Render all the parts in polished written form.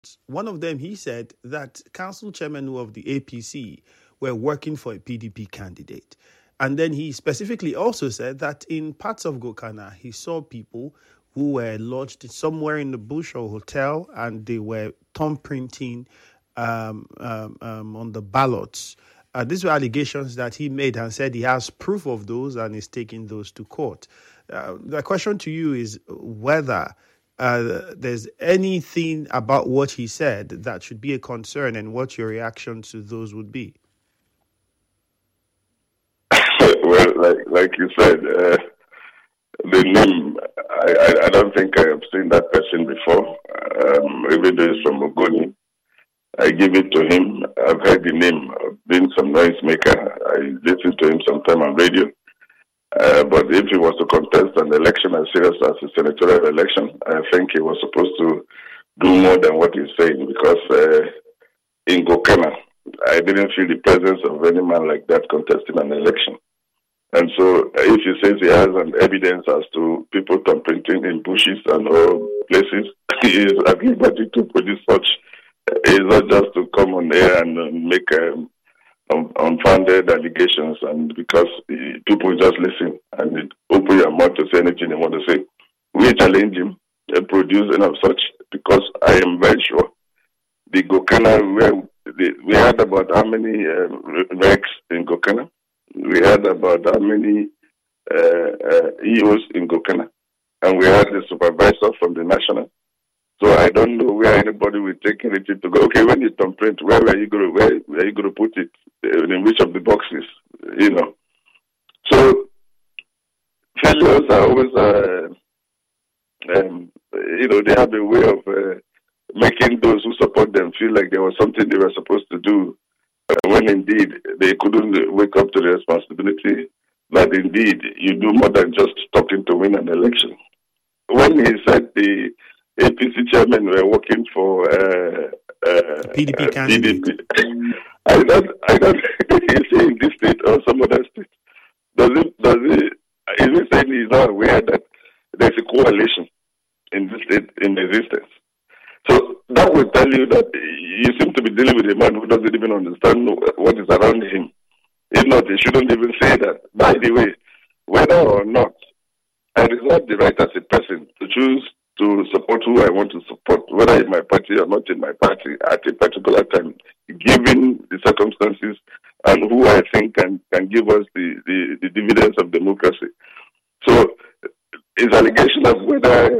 One of them, he said that council chairmen of the APC were working for a PDP candidate. And then he specifically also said that in parts of Gokana, he saw people who were lodged somewhere in the bush or hotel, and they were thumb printing on the ballots. These were allegations that he made and said he has proof of those and is taking those to court. The question to you is whether there's anything about what he said that should be a concern, and what your reaction to those would be. Well, like you said, the name, I don't think I have seen that person before. Even though he's from Ogoni, I give it to him. I've heard the name, being some noisemaker. I listened to him sometime on radio. But if he was to contest an election as serious as a senatorial election, I think he was supposed to do more than what he's saying, because in Gokana, I didn't feel the presence of any man like that contesting an election. And so if he says he has an evidence as to people printing in bushes and all places, he is at liberty to produce such. It's not just to come on air and make unfounded allegations, and because people just listen and open your mouth to say anything they want to say. We challenge him and produce enough such, because I am very sure the Gokana, we had about how many wrecks in Gokana? We had about how many EOs in Gokana? And we had the supervisor from the national. So I don't know where anybody will take anything to go. Okay, when you thumbprint, where are you going to put it? In which of the boxes? You know. So failures are always, they have a way of making those who support them feel like there was something they were supposed to do, when indeed they couldn't wake up to the responsibility that indeed you do more than just talking to win an election. When he said the APC chairman were working for PDP candidate. PDP, I don't is he in this state or some other state? Is he saying he's not aware that there's a coalition in this state in existence? So that will tell you that you seem to be dealing with a man who doesn't even understand what is around him. If not, he shouldn't even say that. By the way, whether or not I reserve the right as a person to choose to support who I want to support, whether in my party or not in my party at a particular time, given the circumstances and who I think can give us the dividends of democracy. So his allegation of whether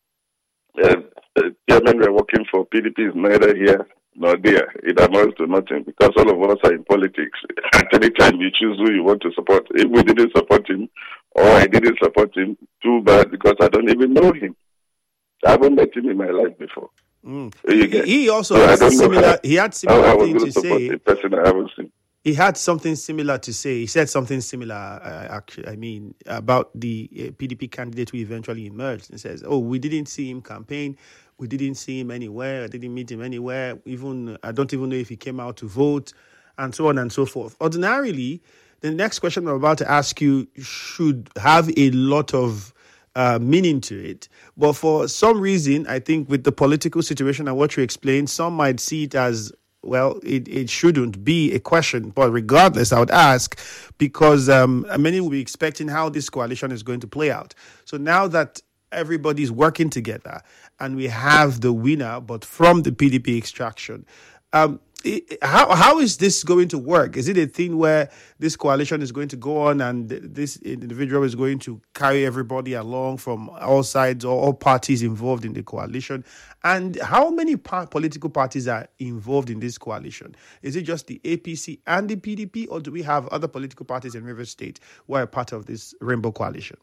chairmen were working for PDP is neither here nor there. It amounts to nothing, because all of us are in politics. At any time you choose who you want to support. If we didn't support him, or I didn't support him, too bad, because I don't even know him. I haven't met him in my life before. He also had similar. He had similar things to say. A person I haven't seen. He had something similar to say. He said something similar, actually, about the PDP candidate who eventually emerged. He says, we didn't see him campaign. We didn't see him anywhere. I didn't meet him anywhere. Even I don't even know if he came out to vote, and so on and so forth. Ordinarily, the next question I'm about to ask you should have a lot of meaning to it. But for some reason, I think with the political situation and what you explained, some might see it as, well, it shouldn't be a question. But regardless, I would ask, because many will be expecting how this coalition is going to play out. So now that everybody's working together and we have the winner, but from the PDP extraction, how is this going to work? Is it a thing where this coalition is going to go on and this individual is going to carry everybody along from all sides or all parties involved in the coalition? And how many political parties are involved in this coalition? Is it just the APC and the PDP, or do we have other political parties in Rivers State who are part of this Rainbow Coalition?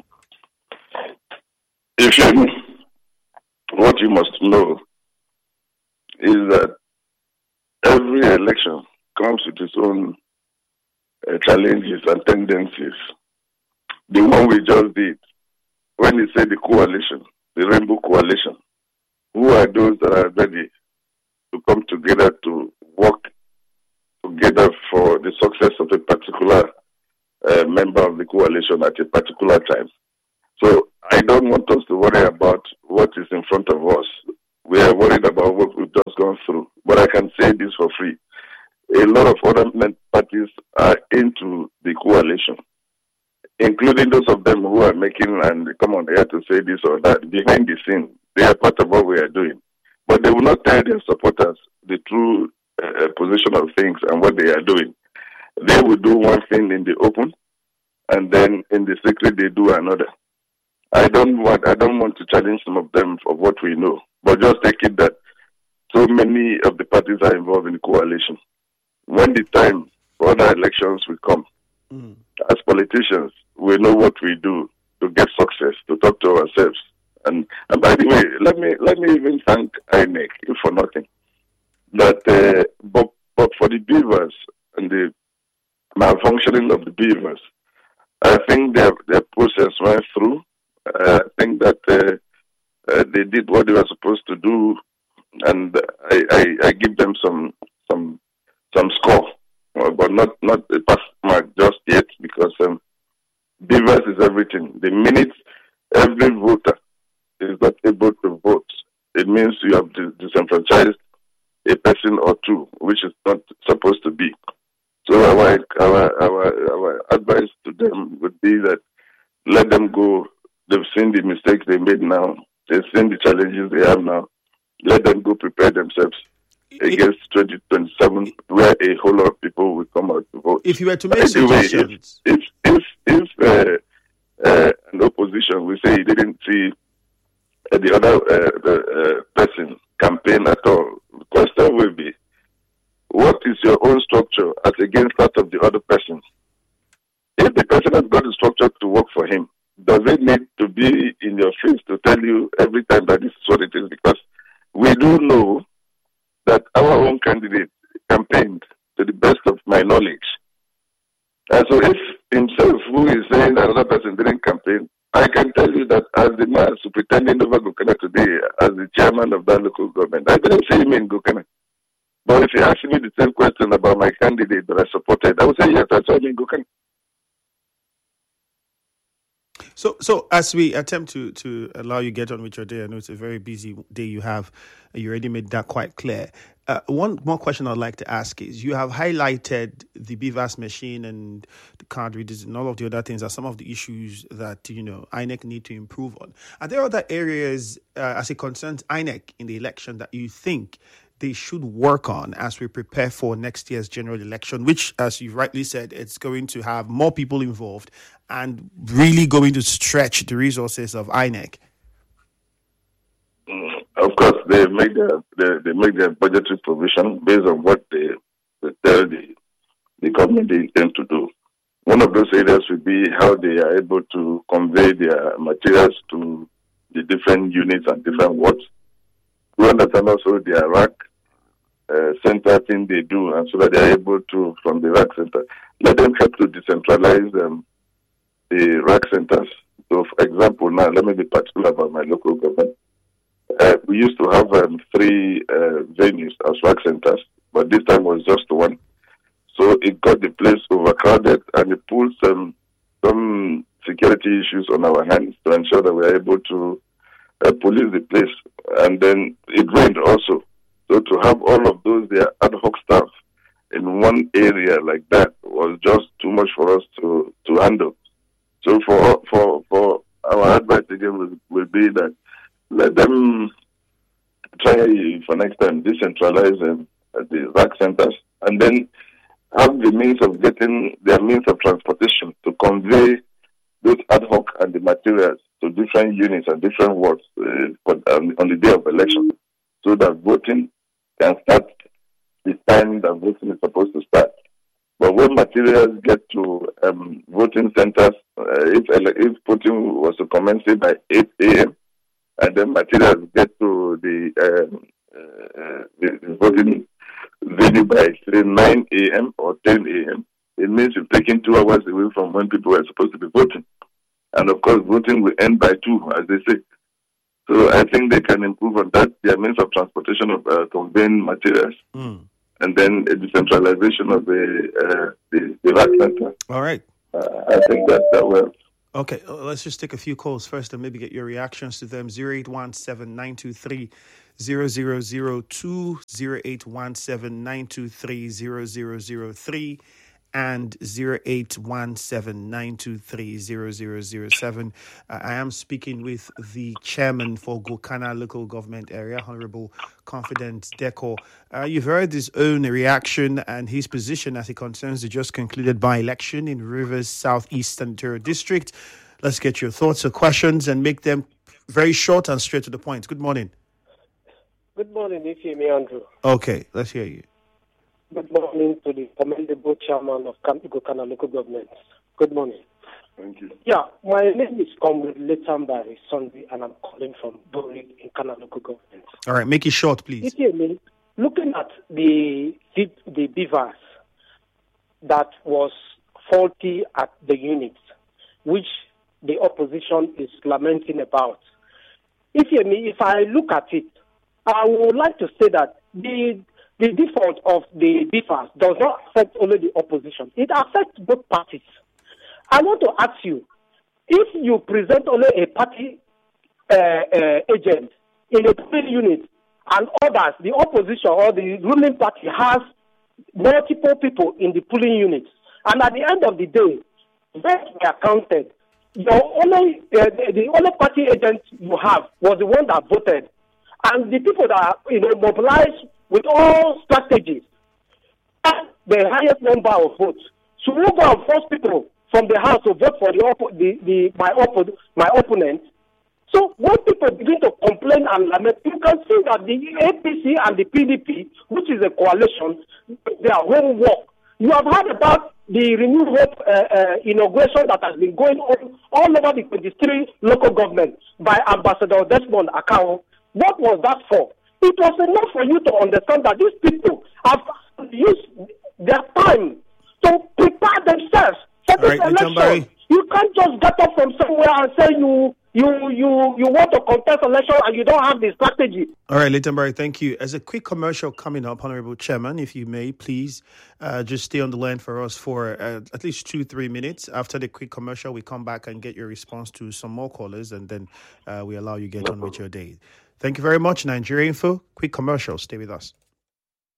What you must know is that every election comes with its own challenges and tendencies. The one we just did, when you say the coalition, the Rainbow Coalition, who are those that are ready to come together to work together for the success of a particular member of the coalition at a particular time? So I don't want us to worry about what is in front of us. We are worried about what we've done gone through. But I can say this for free. A lot of other parties are into the coalition, including those of them who are making and come on air to say this or that. Behind the scene, they are part of what we are doing. But they will not tell their supporters the true position of things and what they are doing. They will do one thing in the open, and then in the secret they do another. I don't want to challenge some of them for what we know, but just take it that so many of the parties are involved in the coalition. When the time for other elections will come, as politicians, we know what we do to get success, to talk to ourselves. And by the way, let me even thank INEC, if for nothing. That but for the beavers and the malfunctioning of the beavers, I think their process went through. I think that they did what they were supposed to do, and I give them some score, but not a pass mark just yet, because beavers is everything. The minute every voter is not able to vote, it means you have disenfranchised a person or two, which is not supposed to be. So our advice to them would be that let them go. They've seen the mistakes they made now. They've seen the challenges they have now. Let them go prepare themselves against 2027, where a whole lot of people will come out to vote. If you were to make suggestions, if an opposition will say he didn't see the other person campaign at all, the question will be, what is your own structure as against that of the other person? If the person has got a structure to work for him, does it need to be in your face to tell you every time that this is what it is? Because we do know that our own candidate campaigned to the best of my knowledge. And so if himself, who is saying that another person didn't campaign, I can tell you that as the man superintending over Gokana today, as the chairman of that local government, I didn't see him in Gokana. But if you ask me the same question about my candidate that I supported, I would say, yes, I saw him in Gokana. So as we attempt to allow you get on with your day, I know it's a very busy day you have. You already made that quite clear. One more question I'd like to ask is, you have highlighted the BVAS machine and the card readers and all of the other things as some of the issues that, INEC need to improve on. Are there other areas, as it concerns INEC in the election, that you think they should work on as we prepare for next year's general election, which, as you rightly said, it's going to have more people involved and really going to stretch the resources of INEC? Of course, they make their budgetary provision based on what they tell the government they intend to do. One of those areas would be how they are able to convey their materials to the different units and different wards. We understand also their rack center thing they do, and so that they are able to, from the rack center, let them help to decentralize the rack centers. So, for example, now let me be particular about my local government. We used to have 3 venues as rack centers, but this time was just one. So it got the place overcrowded, and it put some security issues on our hands to ensure that we are able to police the place. And then it rained also. So to have all of those their ad hoc staff in one area like that was just too much for us to handle. So for our advice again will be that let them try for next time decentralize the rack centers, and then have the means of getting their means of transportation to convey those ad hoc and the materials to different units and different wards on the day of election, so that voting can start the time that voting is supposed to start. But when materials get to voting centers, if voting was to commence by 8 a.m., and then materials get to the voting venue by, say, 9 a.m. or 10 a.m., it means you've taken 2 hours away from when people are supposed to be voting. And, of course, voting will end by 2, as they say. So I think they can improve on that, their means of transportation of conveying materials, and then a decentralization of the rack center. All right. I think that will. Okay, let's just take a few calls first and maybe get your reactions to them. 0817-923-0730 0002 0817-923-0003 and 0817-923-0007. I am speaking with the chairman for Gokana Local Government Area, Honorable Confident Deco. You've heard his own reaction and his position as it concerns the just concluded by-election in Rivers Southeastern District. Let's get your thoughts or questions and make them very short and straight to the point. Good morning. Good morning, Ifeami Andrew. Okay, let's hear you. Good morning to the commendable chairman of Gokana Local Government. Good morning. Thank you. Yeah, my name is Comrade Letambari Sunday, and I'm calling from Bori in Ghana Local Government. All right, make it short, please. Ifeami, looking at the beavers that was faulty at the units, which the opposition is lamenting about. Ifeami, if I look at it, I would like to say that the default of the beavers does not affect only the opposition. It affects both parties. I want to ask you, if you present only a party agent in a polling unit and others, the opposition or the ruling party has multiple people in the polling unit, and at the end of the day, votes were counted, the only party agent you have was the one that voted, and the people that mobilized with all strategies and the highest number of votes. So we go and force people from the house to vote for my opponent. So when people begin to complain and lament, you can see that the APC and the PDP, which is a coalition, their homework. You have heard about the Renewed Hope inauguration that has been going on all over the 23 local governments by Ambassador Desmond Akao. What was that for? It was enough for you to understand that these people have used their time to prepare themselves for this election. You can't just get up from somewhere and say you want to contest election and you don't have the strategy. All right, Letambari, thank you. As a quick commercial coming up, Honorable Chairman, if you may, please just stay on the line for us for at least 2-3 minutes. After the quick commercial, we come back and get your response to some more callers, and then we allow you get on with your day. Thank you very much, Nigeria Info. Quick commercial. Stay with us.